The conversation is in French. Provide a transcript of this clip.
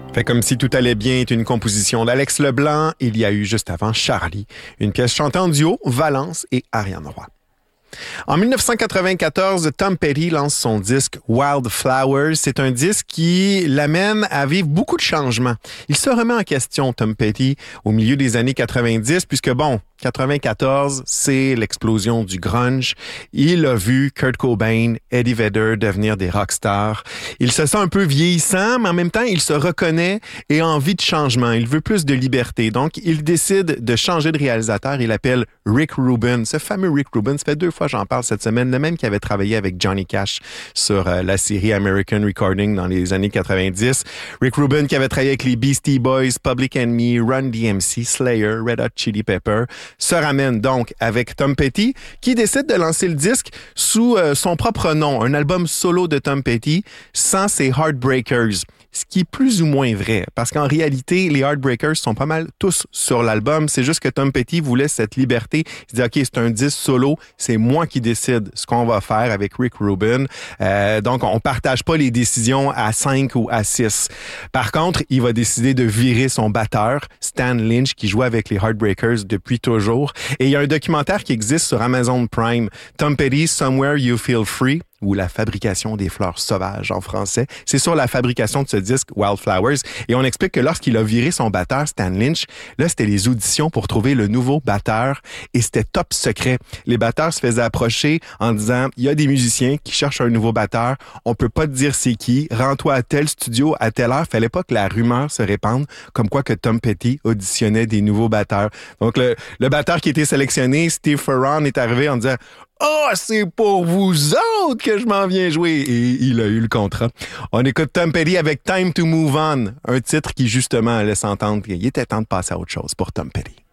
Fait comme si tout allait bien est une composition d'Alex Leblanc. Il y a eu juste avant Charlie, une pièce chantée en duo, Valence et Ariane Roy. En 1994, Tom Petty lance son disque Wildflowers. C'est un disque qui l'amène à vivre beaucoup de changements. Il se remet en question, Tom Petty, au milieu des années 90, puisque 94, c'est l'explosion du grunge. Il a vu Kurt Cobain, Eddie Vedder devenir des rockstars. Il se sent un peu vieillissant, mais en même temps, il se reconnaît et a envie de changement. Il veut plus de liberté. Donc, il décide de changer de réalisateur. Il appelle Rick Rubin. Ce fameux Rick Rubin, ça fait 2 fois que j'en parle cette semaine, le même qui avait travaillé avec Johnny Cash sur la série American Recording dans les années 90. Rick Rubin qui avait travaillé avec les Beastie Boys, Public Enemy, Run DMC, Slayer, Red Hot Chili Pepper, se ramène donc avec Tom Petty qui décide de lancer le disque sous son propre nom, un album solo de Tom Petty sans ses Heartbreakers. Ce qui est plus ou moins vrai, parce qu'en réalité, les Heartbreakers sont pas mal tous sur l'album. C'est juste que Tom Petty voulait cette liberté. Il dit, OK, c'est un disque solo, c'est moi qui décide ce qu'on va faire avec Rick Rubin. Donc, on partage pas les décisions à 5 ou à 6. Par contre, il va décider de virer son batteur, Stan Lynch, qui jouait avec les Heartbreakers depuis toujours. Et il y a un documentaire qui existe sur Amazon Prime, Tom Petty, Somewhere You Feel Free, ou la fabrication des fleurs sauvages en français. C'est sur la fabrication de ce disque Wildflowers. Et on explique que lorsqu'il a viré son batteur, Stan Lynch, là, c'était les auditions pour trouver le nouveau batteur et c'était top secret. Les batteurs se faisaient approcher en disant, il y a des musiciens qui cherchent un nouveau batteur, on peut pas te dire c'est qui, rends-toi à tel studio à telle heure. Fallait pas que la rumeur se répande comme quoi que Tom Petty auditionnait des nouveaux batteurs. Donc, le batteur qui était sélectionné, Steve Ferron, est arrivé en disant, c'est pour vous autres que je m'en viens jouer. Et il a eu le contrat. On écoute Tom Petty avec Time to Move On, un titre qui justement laisse entendre qu'il était temps de passer à autre chose pour Tom Petty.